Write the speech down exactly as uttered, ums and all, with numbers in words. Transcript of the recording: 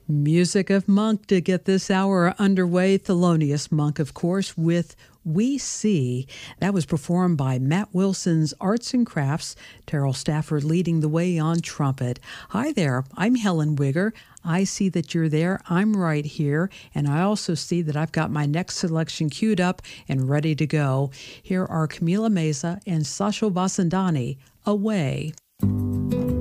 Music of Monk to get this hour underway. Thelonious Monk, of course, with We See. That was performed by Matt Wilson's Arts and Crafts, Terrell Stafford leading the way on trumpet. Hi there, I'm Helen Wigger. I see that you're there. I'm right here. And I also see that I've got my next selection queued up and ready to go. Here are Camila Meza and Sasho Vasandani, Away.